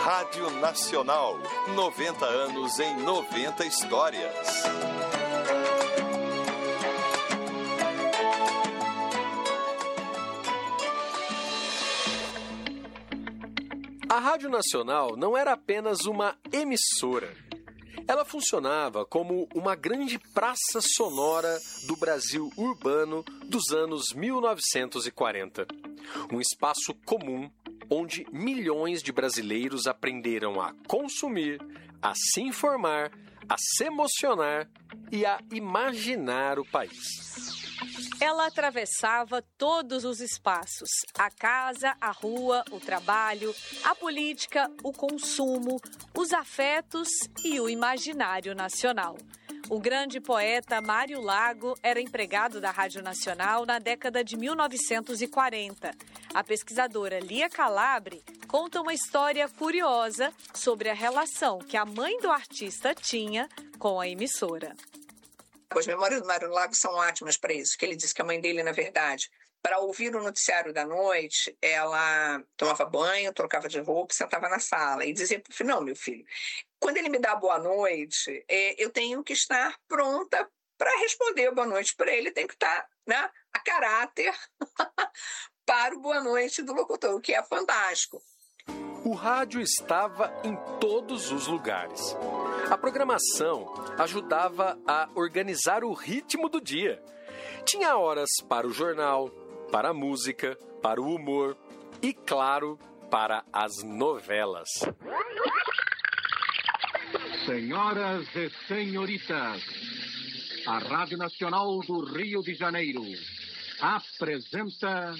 Rádio Nacional, 90 anos em 90 histórias. A Rádio Nacional não era apenas uma emissora. Ela funcionava como uma grande praça sonora do Brasil urbano dos anos 1940. Um espaço comum onde milhões de brasileiros aprenderam a consumir, a se informar, a se emocionar e a imaginar o país. Ela atravessava todos os espaços: a casa, a rua, o trabalho, a política, o consumo, os afetos e o imaginário nacional. O grande poeta Mário Lago era empregado da Rádio Nacional na década de 1940. A pesquisadora Lia Calabre conta uma história curiosa sobre a relação que a mãe do artista tinha com a emissora. As memórias do Mário Lago são ótimas para isso, que ele disse que a mãe dele, na verdade, para ouvir o noticiário da noite, ela tomava banho, trocava de roupa e sentava na sala. E dizia para o filho: não, meu filho, quando ele me dá boa noite, eu tenho que estar pronta para responder boa noite para ele, tem que estar, né, a caráter para o boa noite do locutor, o que é fantástico. O rádio estava em todos os lugares. A programação ajudava a organizar o ritmo do dia. Tinha horas para o jornal, para a música, para o humor e, claro, para as novelas. Senhoras e senhoritas, a Rádio Nacional do Rio de Janeiro apresenta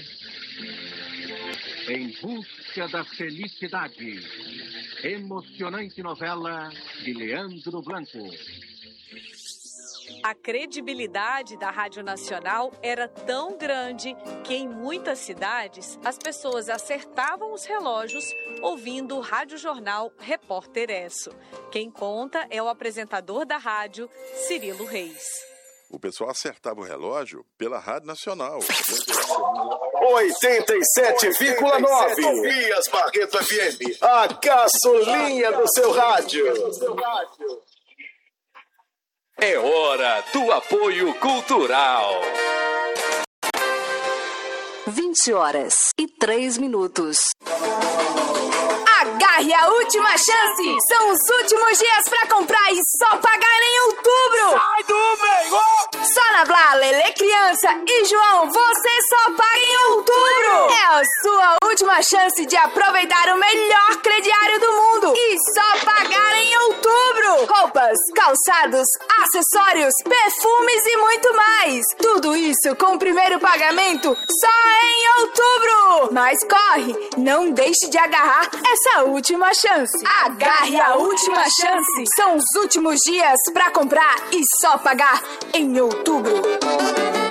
Em Busca da Felicidade, emocionante novela de Leandro Blanco. A credibilidade da Rádio Nacional era tão grande que em muitas cidades as pessoas acertavam os relógios ouvindo o rádio-jornal Repórter Esso. Quem conta é o apresentador da rádio, Cirilo Reis. O pessoal acertava o relógio pela Rádio Nacional. 87,9 Tobias Barreto FM, a caçulinha do seu rádio. É hora do apoio cultural. 20h03. Agarre a última chance! São os últimos dias pra comprar e só pagar em outubro! Sai do meio! Só na Blá, Lelê Criança e João, você só paga em outubro! É a sua última chance de aproveitar o melhor crediário do mundo e só pagar em outubro! Roupas, calçados, acessórios, perfumes e muito mais! Tudo isso com o primeiro pagamento só em outubro! Mas corre, não deixe de agarrar essa última chance. Agarre a última chance. São os últimos dias pra comprar e só pagar em outubro.